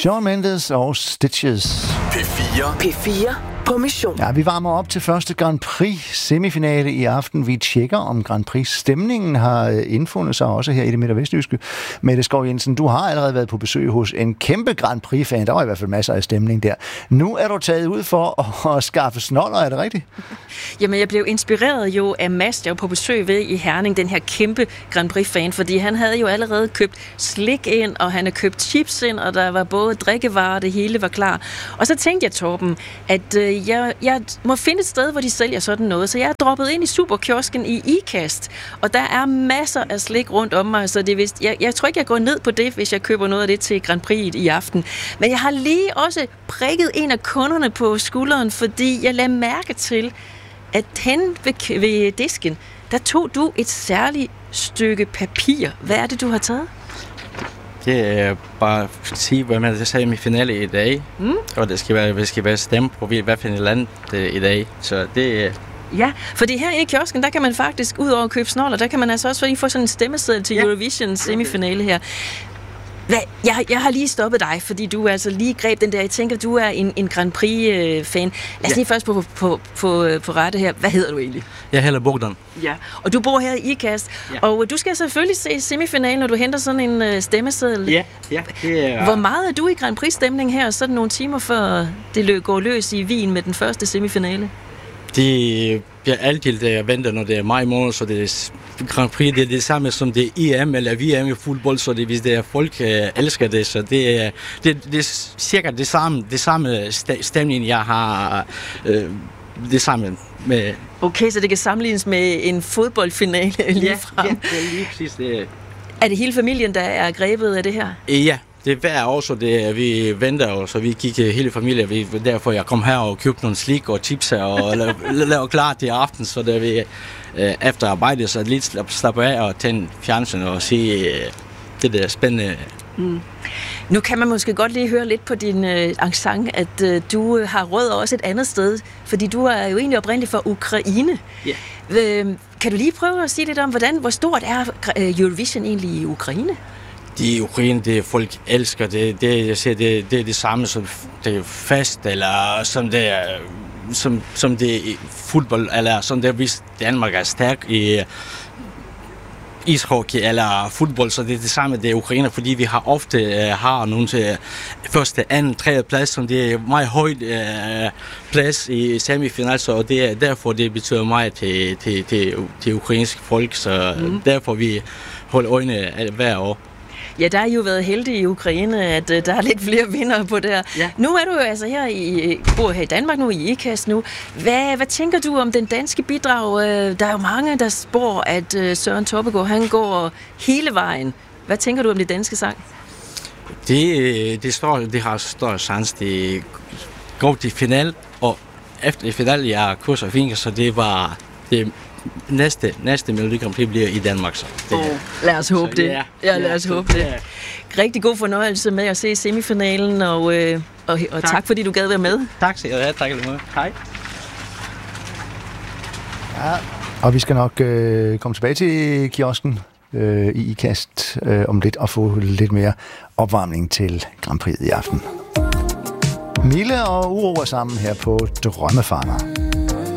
Shawn Mendes og Stitches. P4 på mission. Ja, vi varmer op til første Grand Prix semifinale i aften. Vi tjekker, om Grand Prix stemningen har indfundet sig også her i det midt- og vestjyske. Mette Skov Jensen, du har allerede været på besøg hos en kæmpe Grand Prix-fan. Der var i hvert fald masser af stemning der. Nu er du taget ud for at skaffe snoller, er det rigtigt? Jamen, jeg blev inspireret jo af Mads, jeg var på besøg ved i Herning, den her kæmpe Grand Prix-fan, fordi han havde jo allerede købt slik ind, og han havde købt chips ind, og der var både drikkevarer, det hele var klar. Og så tænkte jeg, Torben, at jeg må finde et sted, hvor de sælger sådan noget, så jeg er droppet ind i Superkiosken i IKAST, og der er masser af slik rundt om mig, så det vist, jeg tror ikke, jeg går ned på det, hvis jeg køber noget af det til Grand Prix i aften. Men jeg har lige også prikket en af kunderne på skulderen, fordi jeg lagde mærke til, at hen ved disken, der tog du et særligt stykke papir. Hvad er det, du har taget? Det er bare at sige, hvad man sagde i finale i dag. Og det skal være stemme på, hvad for et land i dag. Så det Ja, fordi her i kiosken, der kan man faktisk, ud over at købe snoller, der kan man altså også få sådan en stemmeseddel til Eurovision semifinale her. Jeg har lige stoppet dig, fordi du altså lige greb den der. Jeg tænker, du er en Grand Prix-fan. Lad os lige først på rette her. Hvad hedder du egentlig? Jeg hedder Bogdan. Ja, og du bor her i IKAST. Ja. Og du skal selvfølgelig se semifinalen, når du henter sådan en stemmeseddel. Ja, det er... Hvor meget er du i Grand Prix-stemning her, sådan nogle timer før det går løs i Wien med den første semifinale? Det bliver altid, da jeg venter, når det er maj måned, så det er Grand Prix, det er det samme som det er EM eller VM i fodbold, så det, hvis det er folk elsker det, så det er cirka det samme stemning, jeg har det samme med. Okay, så det kan sammenlignes med en fodboldfinale lige frem. Ja, det er lige præcis det. Er det hele familien, der er grebet af det her? Ja. Det er hver år, så vi venter, og så vi gik hele familien. Derfor jeg kom her og købte nogle slik og chips og lavede klar til aften, så da vi efter arbejde så lidt slappe af og tænde fjernsyn og se det der spændende. Nu kan man måske godt lige høre lidt på din accent, at du har rødder også et andet sted, fordi du er jo egentlig oprindelig fra Ukraine. Yeah. Kan du lige prøve at sige lidt om, hvor stort er Eurovision egentlig i Ukraine? I Ukraine, det folk elsker, det jeg siger, det er det samme som det er fest, eller som det er som det er fodbold, eller som det er, hvis Danmark er stærk i ishockey eller fodbold, så det er det samme, det er Ukraine, fordi vi har ofte har nogle til første, anden, tredje plads, som det er meget højt plads i semifinal, så det er derfor, det betyder meget til ukrainske folk, så derfor vi holder øjne hver år. Ja, der har jo været heldige i Ukraine, at der er lidt flere vindere på det her. Ja. Nu er du jo altså bor her i Danmark nu, i IKAST nu. Hvad tænker du om den danske bidrag? Der er jo mange, der spår, at Søren Toppegaard, han går hele vejen. Hvad tænker du om det danske sang? Det har stor chance. Det går til final, og efter final, jeg kurser fingre, så det var det næste Melodi Grand Prix bliver i Danmark. Så lad os håbe det. Ja, lad os håbe det. Rigtig god fornøjelse med at se semifinalen, og tak fordi du gad være med. Tak skal jeg have. Tak lige meget. Hej. Ja, og vi skal nok komme tilbage til kiosken i IKAST om lidt og få lidt mere opvarmning til Grand Prix i aften. Mille og Uro er sammen her på Drømmefanger.